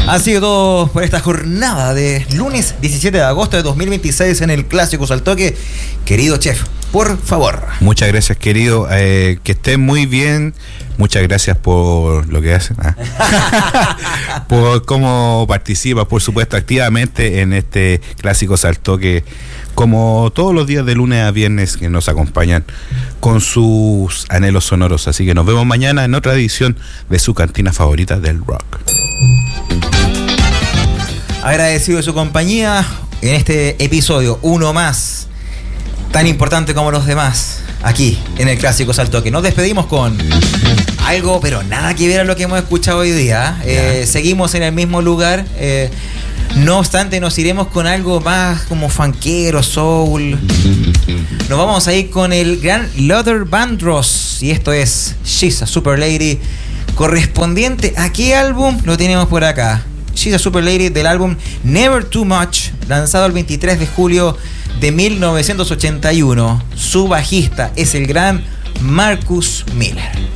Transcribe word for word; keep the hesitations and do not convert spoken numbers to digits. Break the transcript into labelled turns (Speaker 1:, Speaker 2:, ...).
Speaker 1: Ha sido todo por esta jornada de lunes diecisiete de agosto de dos mil veintiséis en el Clásico Saltoque. Querido chef, por favor.
Speaker 2: Muchas gracias, querido. Eh, que estén muy bien. Muchas gracias por lo que hacen. ¿Ah? Por cómo participas, por supuesto, activamente en este Clásico Saltoque, como todos los días de lunes a viernes que nos acompañan con sus anhelos sonoros. Así que nos vemos mañana en otra edición de su cantina favorita del rock.
Speaker 1: Agradecido de su compañía en este episodio, uno más, tan importante como los demás, aquí en el Clásico Saltoque. Nos despedimos con algo, pero nada que ver a lo que hemos escuchado hoy día. Eh, seguimos en el mismo lugar. Eh, no obstante, nos iremos con algo más como funkero, soul. Nos vamos a ir con el gran Luther Vandross. Y esto es She's a Super Lady, correspondiente a qué álbum. Lo tenemos por acá. She's a Super Lady, del álbum Never Too Much, lanzado el veintitrés de julio de mil novecientos ochenta y uno. Su bajista es el gran Marcus Miller.